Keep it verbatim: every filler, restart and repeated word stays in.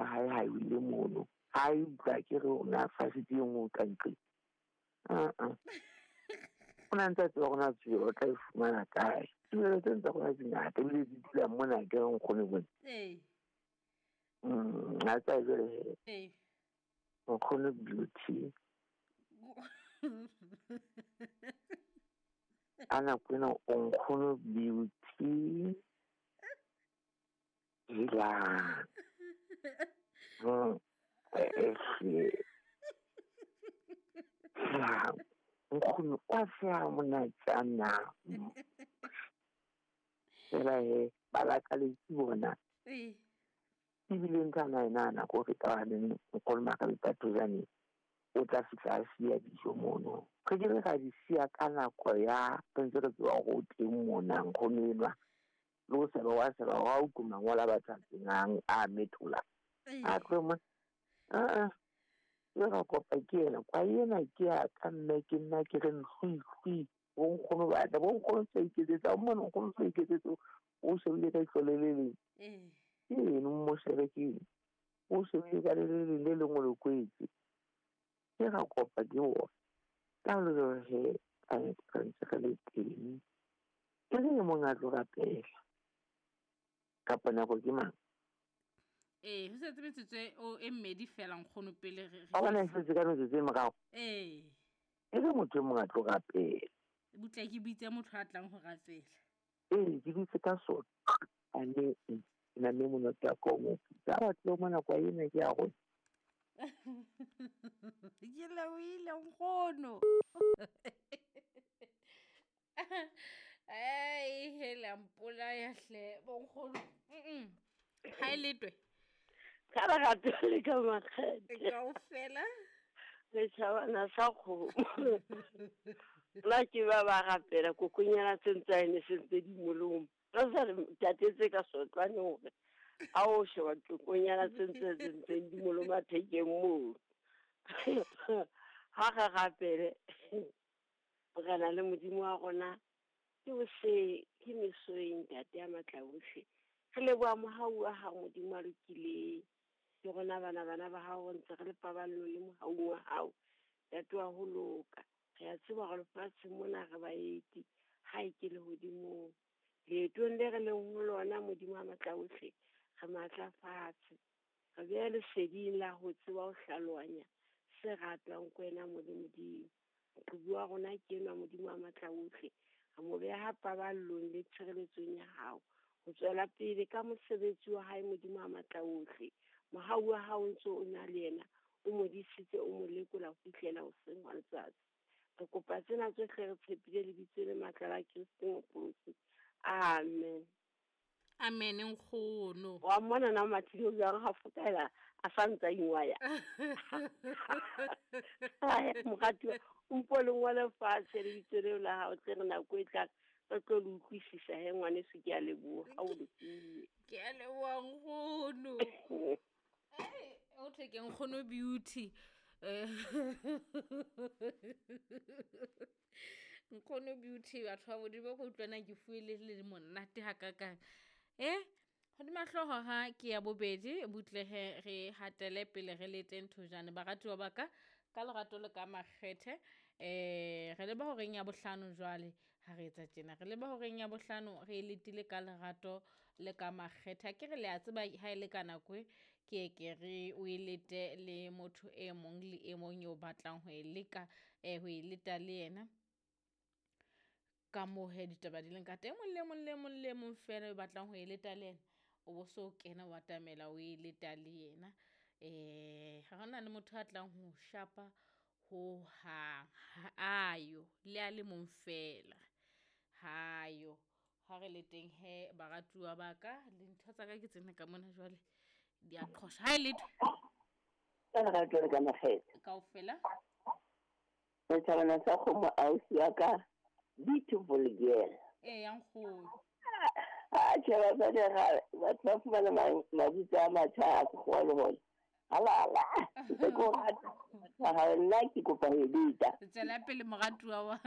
ya hae ha ile mono ha e utlwa ke re ona fasitse ngo ka ntle a a ona ntse tlo gona tseo o tla e fumana kae le tse ntse go tsena te le di dila mona ke go kgone go eh mm a tsa jere eh o kgone beauty ana kwena o kgone beauty ila mm eh ya nkgono kwa fa mona tsana ela he balaka le bona eh ibile nkana nana go feta le nkgono maka le tatuzani o tla fitla sia dijo mono ke dire ga di sia kana kwa ya tsentse go go teng mona nkgono enwa lo se lo wa se lo wa ukuma ngola bathatsingang a metula a tlomo a a yo ga kopa ke ena kwa yena ke a ka nne ke nna ke re nkgui o nkgono ba da bo nkgono se iketsetsa o mona nkgono se iketsetsa o se le ka tlolelele eh ke no mo sebe ke o se le ka le le le le ngolo kwetse ke ga kopa ke o ka le he a tsantse ka le teng ke le mo nga tlo rapela ka pana go ke mang eh ho se tsebetse o emmedi fela nkgono pele re a bona se se ka no se mo gago eh e le motho mo nga tlo rapela butla ke bitse motho a tlang go rapela eh ke ditse ka so ane na me mo nota ko mo tsa ba tlo mona kwa yena ke a go ke la wile nkgono ai hela mpola ya hle bonkgono mm ha letwe ka ra ga tole ka makgethe ka o fela le tshabana sa go la ke ba ba rapela go kunyana tsentsa ene sentse di molomo ra sa re tatetse ka sotlane hore a o shwa kunyana tsentse tsentse di molomo a thekeng mo ha ga rapele bogana le modimo wa gona ke o se ke mesoeng tate ya matlabuhle re le boa mohau a ha modimo a lokile ke gona bana bana ba hao ntse re le paballo le mohau wa hao tate wa ho loka re a tseba go lefatshe mona re baeti ha e ke le hodimo leetong le re leng ho lona modimo a matlabuhle re matlafatse re be le seding la ho tseba ho hlalwanya se ratwang kwena modimo di go bua gona ke nwa modimo a matlabuhle ga mo beha paballong le tshireletsong ya hao go tswela pele ka mosebetsi wa hae modimo a matlabuhle mohau wa hao ntse o na le yena o modisitse o mo lekola go fihlela ho seng wa letsatsi re kopa tsena tsohle re tshepile le bitse le matla la Kristo Mopolosi amen amen nkgono wa mona na mathilo jang ga fotela a santsa ingwaya ai mogati o mpole ngwale fatshe le bitse le la hao tle re na go etla re tlo le utlwisisa he ngwane se ke a leboha ha o le ke a leboha nkgono ai o theke nkgono beauty eh nkgono beauty batho ba bodi ba go utlwana ke fuile le monate ha kakang eh go di mahloho ha ke ya bobedi butlehe re hatele pele re le teng thojane ba ratwa ba ka ka lerato le ka makgethe eh re le ba ho reng ya bohlano jwale ha re etsa tjena re le ba ho reng ya bohlano re letile ka lerato le ka makgethe ke re le a tseba ha ile kana kwe ke ke re o ilete le motho e mong le e mong yo batlang ho ileka eh ho ileta le yena ka mo he ditaba di leng ka teng mo le mo le mo le mo fela o batlang ho ileta le yena o bo so kena wa tamela o ileta le yena eh ha hona le motho a tlang ho shapa ho ha ayo le a le mong fela hayo ha re le teng he ba ratuwa ba ka le ntho tsa ka ke tsena ka mona jwale di a qhosha ha ile ka ga tlo ka makgethe ka o fela o tsana sa go mo ausi aka beautiful girl eh yang go a tshela ba de ga ba tla fumana mabitsa a matha a go le hole ala ala se ko ga ha nna ke kopa ho dita tsela pele moratuwa wa